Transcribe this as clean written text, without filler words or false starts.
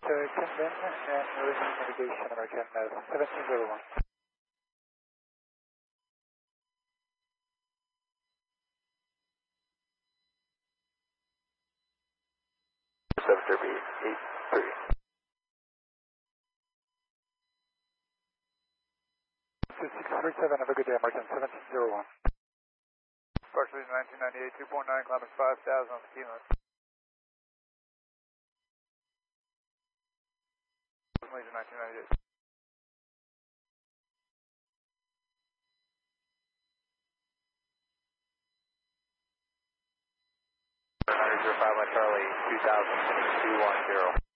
Camden and marine navigation, American 1701. 7383. 2637, have a good day, American 1701. Partially 1998, 2.9 kilometers, 5,000 on the kilo. Legion 1998. Charlie 2000, 210.